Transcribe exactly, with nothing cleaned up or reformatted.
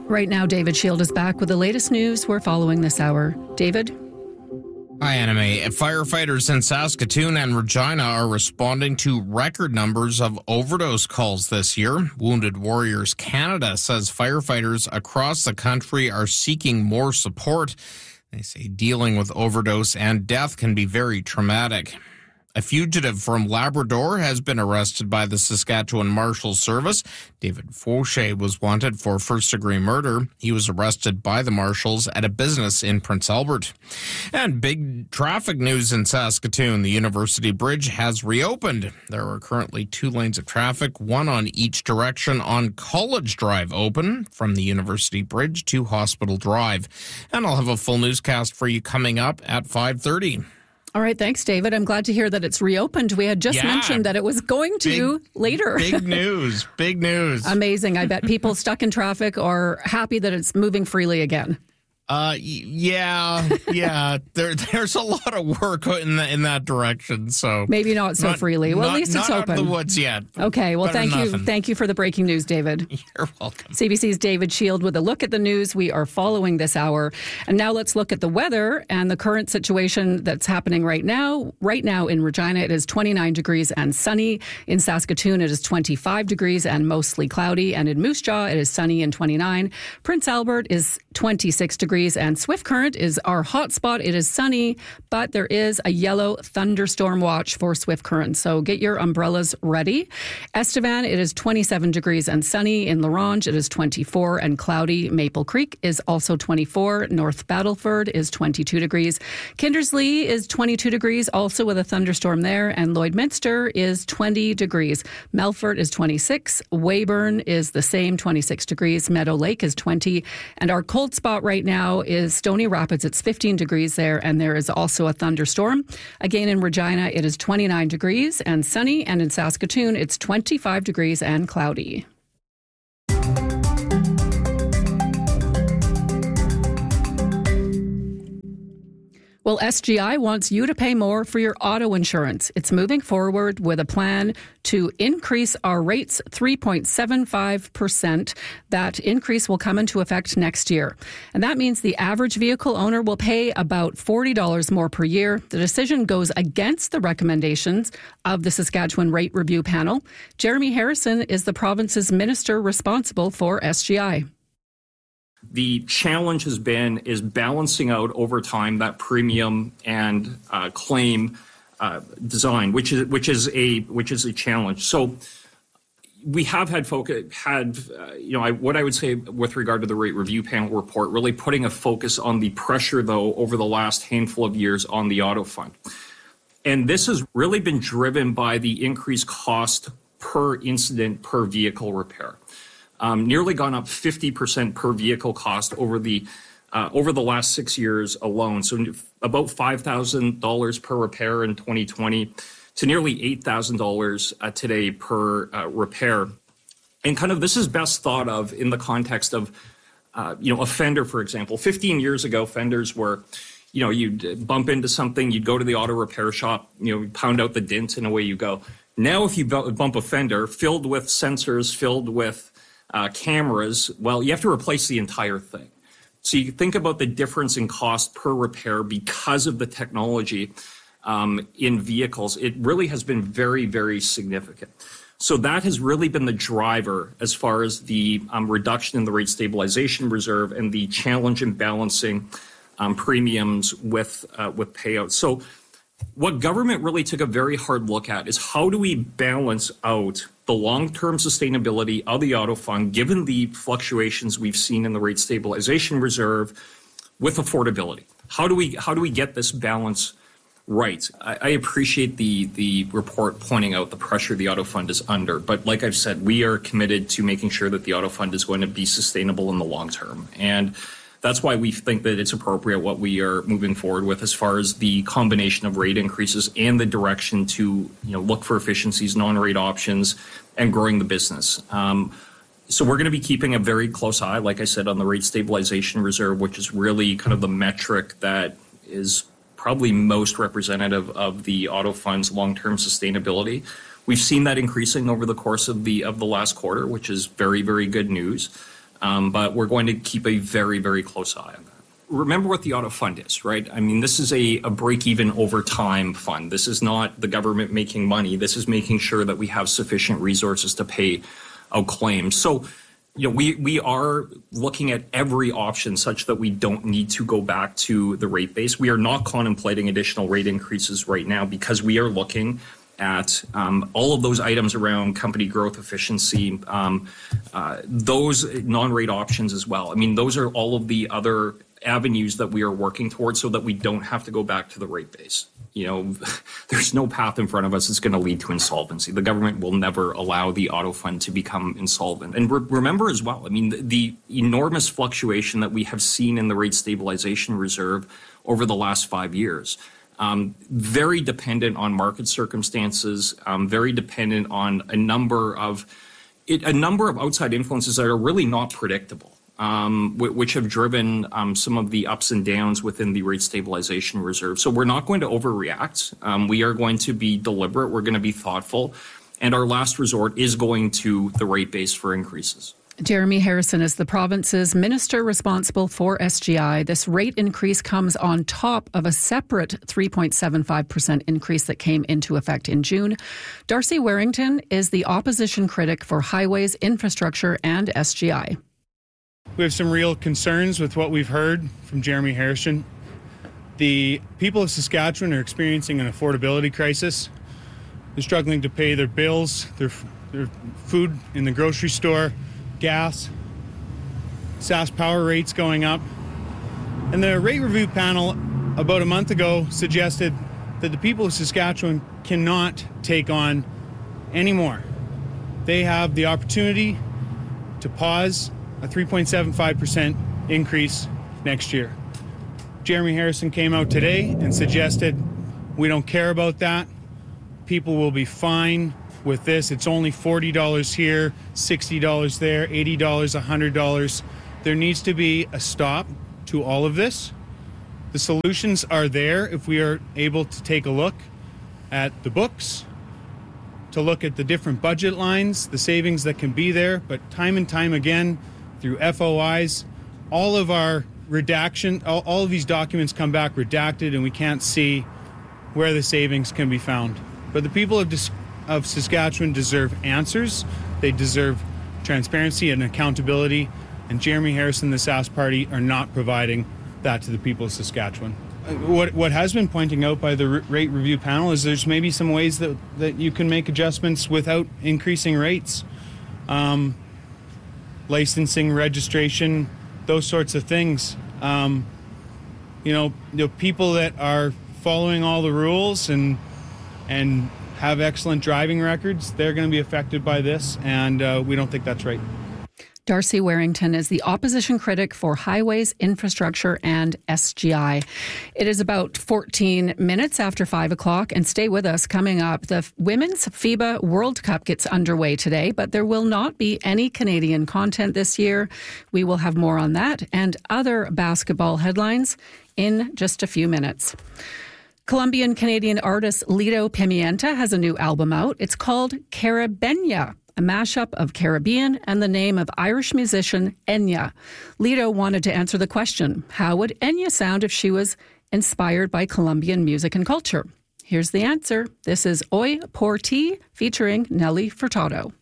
Right now, David Shield is back with the latest news we're following this hour. David? Hi, Anna May. Firefighters in Saskatoon and Regina are responding to record numbers of overdose calls this year. Wounded Warriors Canada says firefighters across the country are seeking more support. They say dealing with overdose and death can be very traumatic. A fugitive from Labrador has been arrested by the Saskatchewan Marshals Service. David Fauché was wanted for first-degree murder. He was arrested by the Marshals at a business in Prince Albert. And big traffic news in Saskatoon. The University Bridge has reopened. There are currently two lanes of traffic, one on each direction on College Drive open from the University Bridge to Hospital Drive. And I'll have a full newscast for you coming up at five thirty. All right, thanks, David. I'm glad to hear that it's reopened. We had just yeah, mentioned that it was going to big, later. Big news, big news. Amazing. I bet people stuck in traffic are happy that it's moving freely again. Uh, yeah, yeah. There, there's a lot of work in the, in that direction. So maybe not so not, freely. Well, not, at least it's not open. Out of the woods yet. Okay. Well, thank you, thank you for the breaking news, David. You're welcome. C B C's David Shield with a look at the news we are following this hour, and now let's look at the weather and the current situation that's happening right now. Right now in Regina, it is twenty-nine degrees and sunny. In Saskatoon, it is twenty-five degrees and mostly cloudy, and in Moose Jaw, it is sunny and twenty-nine. Prince Albert is twenty-six degrees, and Swift Current is our hotspot. It is sunny, but there is a yellow thunderstorm watch for Swift Current, so get your umbrellas ready. Estevan, it is twenty-seven degrees and sunny. In La Ronge, it is twenty-four and cloudy. Maple Creek is also twenty-four. North Battleford is twenty-two degrees. Kindersley is twenty-two degrees, also with a thunderstorm there, and Lloydminster is twenty degrees. Melfort is twenty-six. Weyburn is the same, twenty-six degrees. Meadow Lake is twenty, and our cold spot right now is Stony Rapids. It's fifteen degrees there, and there is also a thunderstorm. Again, in Regina, it is twenty-nine degrees and sunny, and in Saskatoon, it's twenty-five degrees and cloudy. Well, S G I wants you to pay more for your auto insurance. It's moving forward with a plan to increase our rates three point seven five percent. That increase will come into effect next year. And that means the average vehicle owner will pay about forty dollars more per year. The decision goes against the recommendations of the Saskatchewan Rate Review Panel. Jeremy Harrison is the province's minister responsible for S G I. The challenge has been is balancing out over time that premium and uh, claim uh, design, which is which is a which is a challenge. So we have had focus had uh, you know I, what I would say with regard to the rate review panel report, really putting a focus on the pressure though over the last handful of years on the auto fund, and this has really been driven by the increased cost per incident per vehicle repair. Um, nearly gone up fifty percent per vehicle cost over the uh, over the last six years alone. So about five thousand dollars per repair in twenty twenty to nearly eight thousand dollars uh, today per uh, repair. And kind of this is best thought of in the context of, uh, you know, a fender, for example. fifteen years ago, fenders were, you know, you'd bump into something, you'd go to the auto repair shop, you know, pound out the dent and away you go. Now, if you bump a fender filled with sensors, filled with Uh, cameras, well, you have to replace the entire thing. So you think about the difference in cost per repair because of the technology um, in vehicles. It really has been very, very significant. So that has really been the driver as far as the um, reduction in the rate stabilization reserve and the challenge in balancing um, premiums with uh, with payouts. So what government really took a very hard look at is how do we balance out the long-term sustainability of the auto fund, given the fluctuations we've seen in the rate stabilization reserve, with affordability. How do we how do we get this balance right? I, I appreciate the the report pointing out the pressure the auto fund is under, but like I've said, we are committed to making sure that the auto fund is going to be sustainable in the long term, and that's why we think that it's appropriate what we are moving forward with as far as the combination of rate increases and the direction to, you know, look for efficiencies, non-rate options, and growing the business. Um, so we're going to be keeping a very close eye, like I said, on the rate stabilization reserve, which is really kind of the metric that is probably most representative of the auto fund's long-term sustainability. We've seen that increasing over the course of the of the last quarter, which is very, very good news. Um, but we're going to keep a very, very close eye on that. Remember what the auto fund is, right? I mean, this is a, a break-even over time fund. This is not the government making money. This is making sure that we have sufficient resources to pay out claims. So, you know, we, we are looking at every option such that we don't need to go back to the rate base. We are not contemplating additional rate increases right now because we are looking at um, all of those items around company growth efficiency, um, uh, those non-rate options as well. I mean, those are all of the other avenues that we are working towards so that we don't have to go back to the rate base. You know, there's no path in front of us that's going to lead to insolvency. The government will never allow the auto fund to become insolvent. And re- remember as well, I mean, the, the enormous fluctuation that we have seen in the rate stabilization reserve over the last five years. Um, very dependent on market circumstances, um, very dependent on a number of it, a number of outside influences that are really not predictable. Um, which have driven um, some of the ups and downs within the rate stabilization reserve. So we're not going to overreact. Um, we are going to be deliberate. We're going to be thoughtful. And our last resort is going to the rate base for increases. Jeremy Harrison is the province's minister responsible for S G I. This rate increase comes on top of a separate three point seven five percent increase that came into effect in June. Darcy Warrington is the opposition critic for highways, infrastructure and S G I. We have some real concerns with what we've heard from Jeremy Harrison. The people of Saskatchewan are experiencing an affordability crisis. They're struggling to pay their bills, their, their food in the grocery store, gas, Sask Power rates going up. And the rate review panel about a month ago suggested that the people of Saskatchewan cannot take on any more. They have the opportunity to pause a three point seven five percent increase next year. Jeremy Harrison came out today and suggested we don't care about that. People will be fine with this. It's only forty dollars here, sixty dollars there, eighty dollars, one hundred dollars. There needs to be a stop to all of this. The solutions are there if we are able to take a look at the books, to look at the different budget lines, the savings that can be there, but time and time again, through F O Is, all of our redaction, all, all of these documents come back redacted and we can't see where the savings can be found. But the people of, of Saskatchewan deserve answers. They deserve transparency and accountability. And Jeremy Harrison and the Sask Party are not providing that to the people of Saskatchewan. What what has been pointing out by the rate review panel is there's maybe some ways that, that you can make adjustments without increasing rates. Um, licensing, registration, those sorts of things. Um, you know, the people that are following all the rules and and have excellent driving records, they're going to be affected by this, and uh, we don't think that's right. Darcy Warrington is the opposition critic for highways, infrastructure and S G I. It is about fourteen minutes after five o'clock, and stay with us. Coming up, the Women's FIBA World Cup gets underway today, but there will not be any Canadian content this year. We will have more on that and other basketball headlines in just a few minutes. Colombian-Canadian artist Lido Pimienta has a new album out. It's called Caribeña, a mashup of Caribbean and the name of Irish musician Enya. Lido wanted to answer the question, how would Enya sound if she was inspired by Colombian music and culture? Here's the answer. This is Hoy Por Ti featuring Nelly Furtado.